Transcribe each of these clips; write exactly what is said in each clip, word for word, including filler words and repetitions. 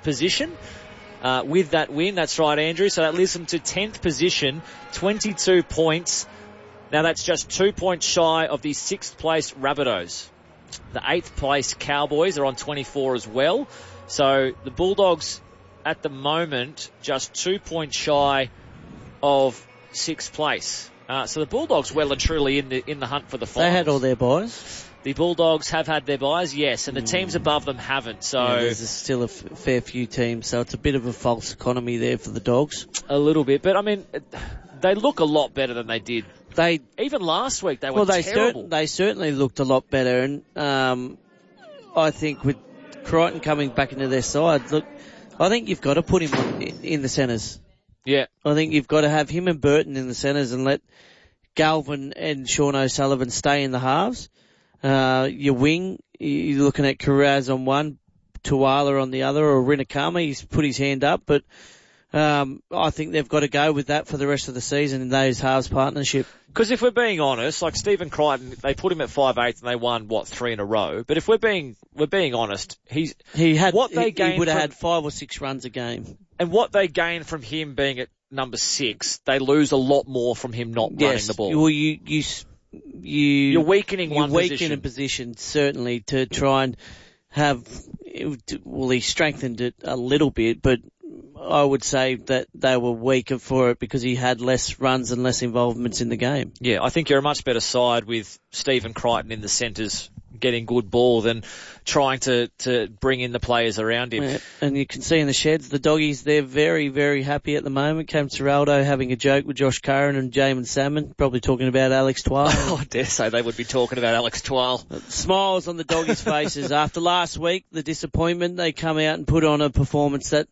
position uh, with that win. That's right, Andrew. So that leaves them to tenth position, twenty-two points. Now that's just two points shy of the sixth place Rabbitohs. The eighth place Cowboys are on twenty-four as well. So the Bulldogs at the moment just two points shy of sixth place. Uh, so the Bulldogs well and truly in the in the hunt for the finals. They had all their buys. The Bulldogs have had their buys, yes, and the mm. teams above them haven't. So yeah, there's still a f- fair few teams, so it's a bit of a false economy there for the Dogs. A little bit, but I mean, they look a lot better than they did. They even last week they were well, they terrible. Cer- they certainly looked a lot better, and um, I think with Crichton coming back into their side, look, I think you've got to put him on, in the centres. Yeah, I think you've got to have him and Burton in the centres and let Galvin and Sean O'Sullivan stay in the halves. Uh, your wing, you're looking at Carraz on one, Tuala on the other, or Rinakama. He's put his hand up, but um, I think they've got to go with that for the rest of the season in those halves partnership. Because if we're being honest, like Stephen Crichton, they put him at five eighth and they won what three in a row. But if we're being we're being honest, he's he had what they he, gained he would have from, had five or six runs a game, and what they gained from him being at number six, they lose a lot more from him not yes, running the ball. Well, you you. You, you're weakening you're one weakening position. a position, certainly, to try and have, well, he strengthened it a little bit, but I would say that they were weaker for it because he had less runs and less involvements in the game. Yeah, I think you're a much better side with Stephen Crichton in the centres getting good ball than trying to, to bring in the players around him. Yeah, and you can see in the sheds, the doggies, they're very, very happy at the moment. Cam Ciraldo having a joke with Josh Curran and Jamin Salmon, probably talking about Alex Twal. Oh, I dare say they would be talking about Alex Twal. Smiles on the doggies' faces. After last week, the disappointment, they come out and put on a performance that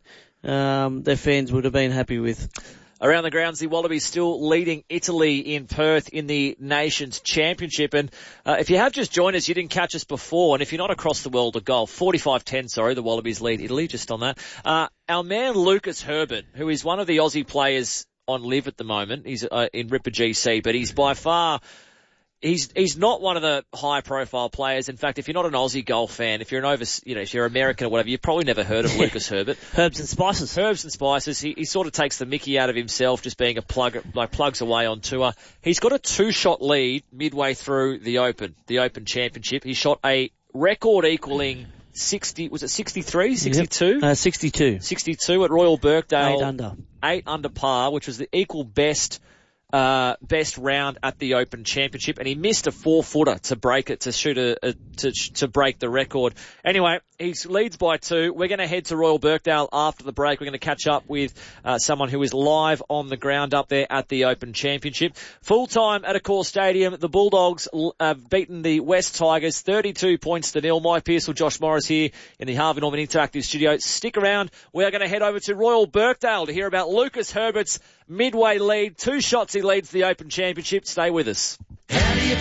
um, their fans would have been happy with. Around the grounds, the Wallabies still leading Italy in Perth in the Nations Championship. And uh, if you have just joined us, you didn't catch us before. And if you're not across the world of golf, forty-five ten, sorry, the Wallabies lead Italy, just on that. Uh, our man Lucas Herbert, who is one of the Aussie players on live at the moment, he's uh, in Ripper G C, but he's by far... He's he's not one of the high profile players. In fact, if you're not an Aussie golf fan, if you're an over, you know, if you're American or whatever, you've probably never heard of Lucas Herbert. Herbs and spices. Herbs and spices. He he sort of takes the mickey out of himself, just being a plug, like plugs away on tour. He's got a two shot lead midway through the Open, the Open Championship. He shot a record equaling sixty, was it sixty-three, sixty-two? Yep. Uh, sixty-two. sixty-two at Royal Birkdale. Eight under. Eight under par, which was the equal best Uh, best round at the Open Championship, and he missed a four-footer to break it, to shoot a, a to to break the record. Anyway, he leads by two. We're going to head to Royal Birkdale after the break. We're going to catch up with uh, someone who is live on the ground up there at the Open Championship. Full time at Accor Stadium, the Bulldogs have beaten the West Tigers thirty-two points to nil. Mike Pearsall, Josh Morris here in the Harvey Norman Interactive Studio. Stick around. We are going to head over to Royal Birkdale to hear about Lucas Herbert's midway lead. Two shots he leads the Open Championship. Stay with us. How do you